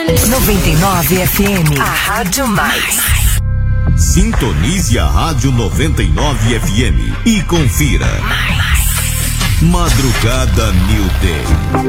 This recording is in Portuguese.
99 FM, a Rádio Mais. Sintonize a Rádio 99 FM e confira. Madrugada New Day.